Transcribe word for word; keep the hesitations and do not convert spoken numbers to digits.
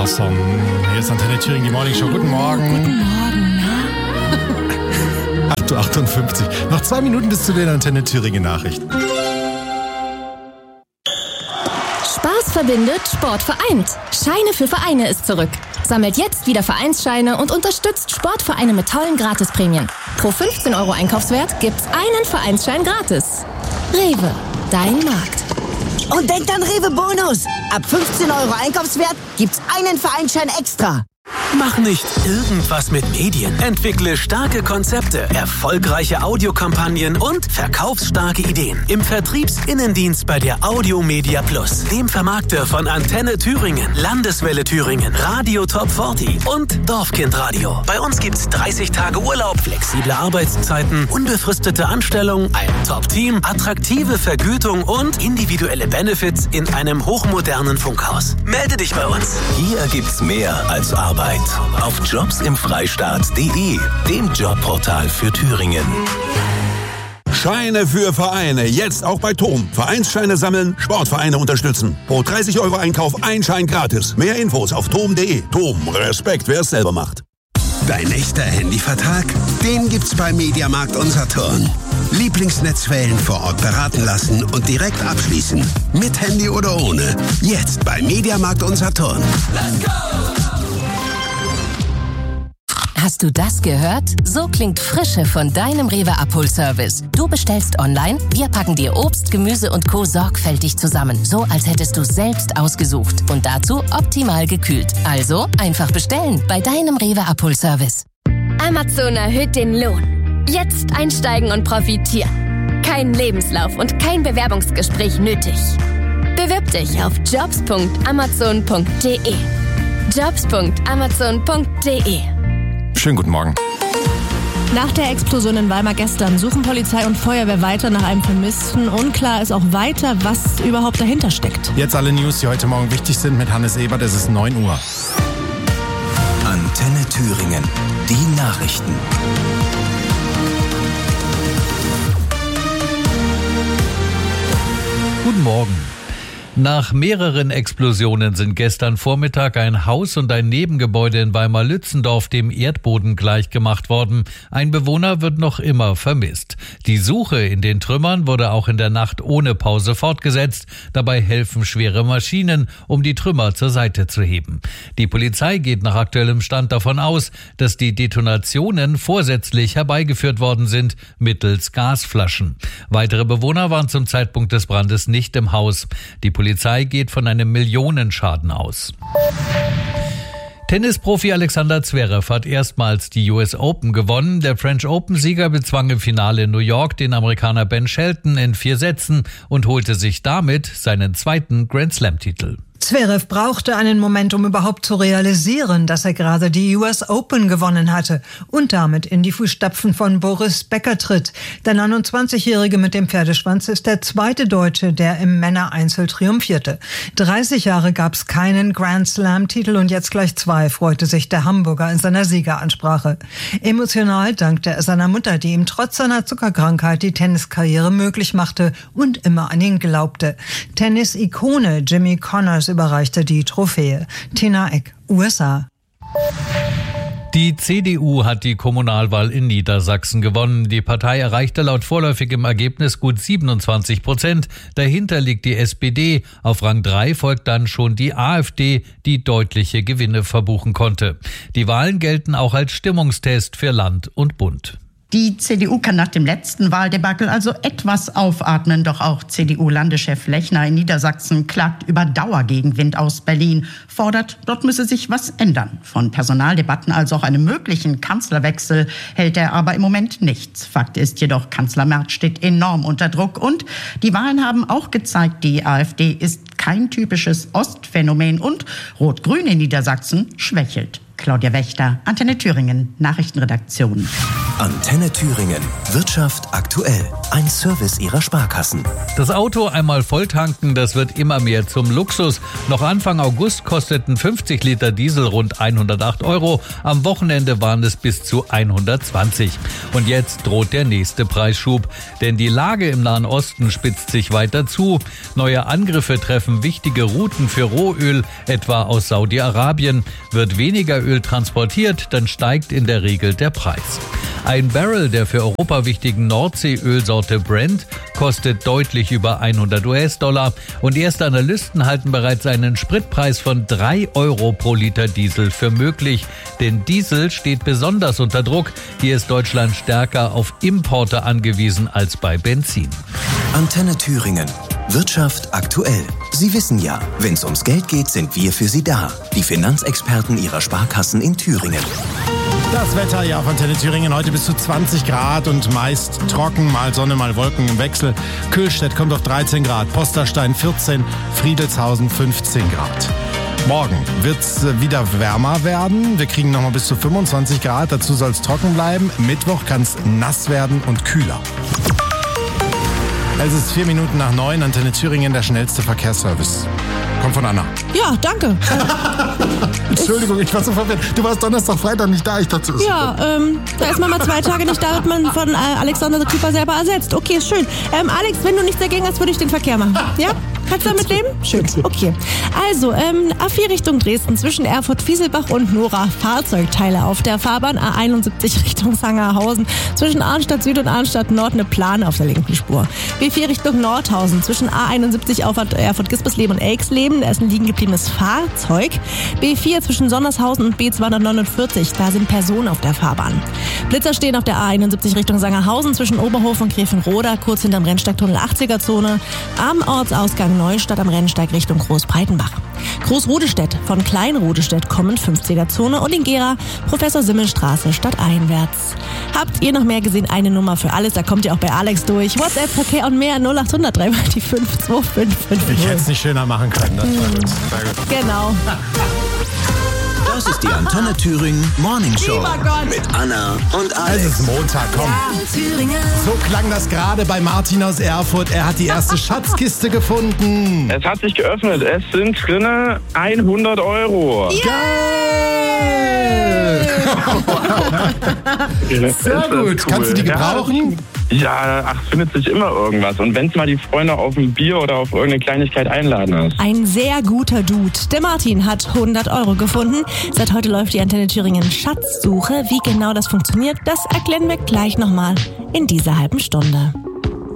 Carlson. Hier ist Antenne Thüringen, die Morning Show. Guten Morgen. Guten Morgen, na? acht Uhr achtundfünfzig. Noch zwei Minuten bis zu den Antenne Thüringen Nachrichten. Spaß verbindet, Sport vereint. Scheine für Vereine ist zurück. Sammelt jetzt wieder Vereinsscheine und unterstützt Sportvereine mit tollen Gratisprämien. Pro fünfzehn Euro Einkaufswert gibt's einen Vereinsschein gratis. Rewe, dein Markt. Und denkt an Rewe Bonus. Ab fünfzehn Euro Einkaufswert gibt's einen Vereinsschein extra. Mach nicht irgendwas mit Medien. Entwickle starke Konzepte, erfolgreiche Audiokampagnen und verkaufsstarke Ideen. Im Vertriebsinnendienst bei der Audiomedia Plus, dem Vermarkter von Antenne Thüringen, Landeswelle Thüringen, Radio Top vierzig und Dorfkindradio. Bei uns gibt's dreißig Tage Urlaub, flexible Arbeitszeiten, unbefristete Anstellung, ein Top-Team, attraktive Vergütung und individuelle Benefits in einem hochmodernen Funkhaus. Melde dich bei uns. Hier gibt's mehr als Arbeit. Auf jobs im freistaat punkt de, dem Jobportal für Thüringen. Scheine für Vereine, jetzt auch bei Tom. Vereinsscheine sammeln, Sportvereine unterstützen. Pro dreißig Euro Einkauf ein Schein gratis. Mehr Infos auf tom punkt de. Tom, Respekt, wer es selber macht. Dein echter Handyvertrag? Den gibt's bei Mediamarkt und Saturn. Lieblingsnetzwellen vor Ort beraten lassen und direkt abschließen. Mit Handy oder ohne. Jetzt bei Mediamarkt und Saturn. Let's go! Hast du das gehört? So klingt Frische von deinem Rewe Abholservice. Du bestellst online, wir packen dir Obst, Gemüse und Co. sorgfältig zusammen. So, als hättest du selbst ausgesucht. Und dazu optimal gekühlt. Also einfach bestellen bei deinem Rewe Abholservice. Amazon erhöht den Lohn. Jetzt einsteigen und profitieren. Kein Lebenslauf und kein Bewerbungsgespräch nötig. Bewirb dich auf jobs punkt amazon punkt de. jobs punkt amazon punkt de. Schönen guten Morgen. Nach der Explosion in Weimar gestern suchen Polizei und Feuerwehr weiter nach einem Vermissten. Unklar ist auch weiter, was überhaupt dahinter steckt. Jetzt alle News, die heute Morgen wichtig sind mit Hannes Ebert. Es ist neun Uhr. Antenne Thüringen. Die Nachrichten. Guten Morgen. Nach mehreren Explosionen sind gestern Vormittag ein Haus und ein Nebengebäude in Weimar-Lützendorf dem Erdboden gleichgemacht worden. Ein Bewohner wird noch immer vermisst. Die Suche in den Trümmern wurde auch in der Nacht ohne Pause fortgesetzt. Dabei helfen schwere Maschinen, um die Trümmer zur Seite zu heben. Die Polizei geht nach aktuellem Stand davon aus, dass die Detonationen vorsätzlich herbeigeführt worden sind, mittels Gasflaschen. Weitere Bewohner waren zum Zeitpunkt des Brandes nicht im Haus. Die Polizei geht von einem Millionenschaden aus. Tennisprofi Alexander Zverev hat erstmals die U S Open gewonnen. Der French Open-Sieger bezwang im Finale in New York den Amerikaner Ben Shelton in vier Sätzen und holte sich damit seinen zweiten Grand-Slam-Titel. Zverev brauchte einen Moment, um überhaupt zu realisieren, dass er gerade die U S Open gewonnen hatte und damit in die Fußstapfen von Boris Becker tritt. Der neunundzwanzigjährige mit dem Pferdeschwanz ist der zweite Deutsche, der im Männereinzel triumphierte. dreißig Jahre gab es keinen Grand Slam-Titel und jetzt gleich zwei, freute sich der Hamburger in seiner Siegeransprache. Emotional dankte er seiner Mutter, die ihm trotz seiner Zuckerkrankheit die Tenniskarriere möglich machte und immer an ihn glaubte. Tennis-Ikone Jimmy Connors überreichte die Trophäe. Tina Eck, U S A. Die C D U hat die Kommunalwahl in Niedersachsen gewonnen. Die Partei erreichte laut vorläufigem Ergebnis gut siebenundzwanzig Prozent. Dahinter liegt die S P D. Auf Rang drei folgt dann schon die AfD, die deutliche Gewinne verbuchen konnte. Die Wahlen gelten auch als Stimmungstest für Land und Bund. Die C D U kann nach dem letzten Wahldebakel also etwas aufatmen. Doch auch C D U-Landeschef Lechner in Niedersachsen klagt über Dauergegenwind aus Berlin, fordert, dort müsse sich was ändern. Von Personaldebatten als auch einem möglichen Kanzlerwechsel hält er aber im Moment nichts. Fakt ist jedoch, Kanzler Merz steht enorm unter Druck. Und die Wahlen haben auch gezeigt, die AfD ist kein typisches Ostphänomen und Rot-Grün in Niedersachsen schwächelt. Claudia Wächter, Antenne Thüringen, Nachrichtenredaktion. Antenne Thüringen. Wirtschaft aktuell. Ein Service Ihrer Sparkassen. Das Auto einmal volltanken, das wird immer mehr zum Luxus. Noch Anfang August kosteten fünfzig Liter Diesel rund hundertacht Euro. Am Wochenende waren es bis zu hundertzwanzig. Und jetzt droht der nächste Preisschub. Denn die Lage im Nahen Osten spitzt sich weiter zu. Neue Angriffe treffen wichtige Routen für Rohöl, etwa aus Saudi-Arabien. Wird weniger Öl transportiert, dann steigt in der Regel der Preis. Ein Barrel der für Europa wichtigen Nordseeölsorte Brent kostet deutlich über hundert US-Dollar und erste Analysten halten bereits einen Spritpreis von drei Euro pro Liter Diesel für möglich. Denn Diesel steht besonders unter Druck. Hier ist Deutschland stärker auf Importe angewiesen als bei Benzin. Antenne Thüringen. Wirtschaft aktuell. Sie wissen ja, wenn es ums Geld geht, sind wir für Sie da. Die Finanzexperten Ihrer Sparkassen in Thüringen. Das Wetter ja auf Antenne Thüringen heute bis zu zwanzig Grad und meist trocken, mal Sonne, mal Wolken im Wechsel. Kühlstedt kommt auf dreizehn Grad, Posterstein vierzehn, Friedelshausen fünfzehn Grad. Morgen wird's wieder wärmer werden. Wir kriegen nochmal bis zu fünfundzwanzig Grad. Dazu soll es trocken bleiben. Mittwoch kann es nass werden und kühler. Es ist vier Minuten nach neun. Antenne Thüringen, der schnellste Verkehrsservice. Kommt von Anna. Ja, danke. Entschuldigung, ich war so verwirrt. Du warst Donnerstag, Freitag nicht da. Ich dachte, ja, ähm, da ist man mal zwei Tage nicht da, wird man von äh, Alexander Küper selber ersetzt. Okay, ist schön. Ähm, Alex, wenn du nichts dagegen hast, würde ich den Verkehr machen. Ja? Kannst du damit leben? Schön. Okay. Also, ähm, A vier Richtung Dresden zwischen Erfurt-Fieselbach und Nora. Fahrzeugteile auf der Fahrbahn. A einundsiebzig Richtung Sangerhausen. Zwischen Arnstadt Süd und Arnstadt Nord eine Plane auf der linken Spur. B vier Richtung Nordhausen. Zwischen A einundsiebzig Auffahrt Erfurt-Gispersleben und Elxleben. Da ist ein liegen gebliebenes Fahrzeug. B vier zwischen Sonnershausen und B zweihundertneunundvierzig. Da sind Personen auf der Fahrbahn. Blitzer stehen auf der A einundsiebzig Richtung Sangerhausen zwischen Oberhof und Gräfenroda. Kurz hinterm Rennsteigtunnel achtziger-Zone. Am Ortsausgang Neustadt am Rennsteig Richtung Großbreitenbach. Großrodestedt von Kleinrodestedt kommen fünfziger-Zone und in Gera Professor-Simmel-Straße stadteinwärts. Habt ihr noch mehr gesehen? Eine Nummer für alles, da kommt ihr auch bei Alex durch. WhatsApp, Verkehr und mehr null acht hundert drei die fünf zwei fünf fünf. Ich hätte es nicht schöner machen können. Das war gut. Sehr gut. Genau. Das ist die Antenne Thüringen Morning Show mit Anna und Alex. Es ist Montag, komm. Thüringen. So klang das gerade bei Martin aus Erfurt. Er hat die erste Schatzkiste gefunden. Es hat sich geöffnet. Es sind drinne hundert Euro. Geil! Sehr gut. Cool. Kannst du die gebrauchen? Ja, ach, findet sich immer irgendwas. Und wenn es mal die Freunde auf ein Bier oder auf irgendeine Kleinigkeit einladen ist. Ein sehr guter Dude. Der Martin hat hundert Euro gefunden. Seit heute läuft die Antenne Thüringen Schatzsuche. Wie genau das funktioniert, das erklären wir gleich nochmal in dieser halben Stunde.